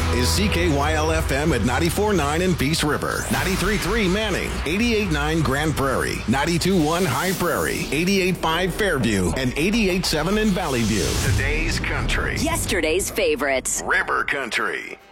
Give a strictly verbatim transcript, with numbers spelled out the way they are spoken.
is C K Y L F M at ninety-four point nine in Peace River, ninety-three point three Manning, eighty-eight point nine Grand Prairie, ninety-two point one High Prairie, eighty-eight point five Fairview, and eighty-eight point seven in Valley View. Today's country. Yesterday's favorites. River Country.